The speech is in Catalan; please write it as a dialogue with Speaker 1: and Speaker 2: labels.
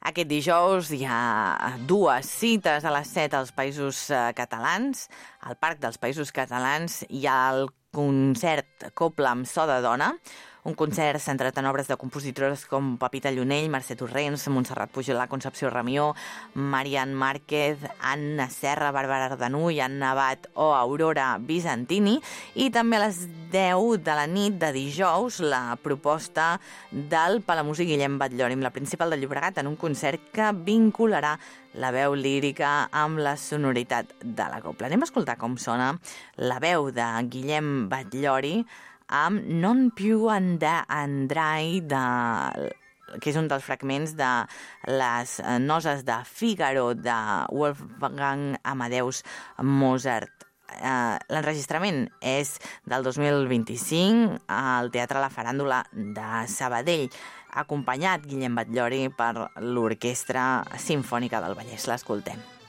Speaker 1: Aquest dijous hi ha dues cites a les 7 als Països Catalans. Al Parc dels Països Catalans hi ha el concert Copla amb so de dona, un concert centrat en obres de compositores com Pepita Llunell, Mercè Torrents, Montserrat Pujolà, Concepció Ramió, Marian Márquez, Anna Serra, Bàrbara Ardanú, Anna Abad o Aurora Bizantini. I també a les 10 de la nit de dijous la proposta del Palamúsic Guillem Batllori amb la Principal de Llobregat en un concert que vincularà la veu lírica amb la sonoritat de la copla. Anem a escoltar com sona la veu de Guillem Batllori amb Non più andrai, que és un dels fragments de les noses de Fígaro de Wolfgang Amadeus Mozart. L'enregistrament és del 2025 al Teatre La Faràndula de Sabadell, acompanyat Guillem Batllori per l'Orquestra Simfònica del Vallès. L'escoltem.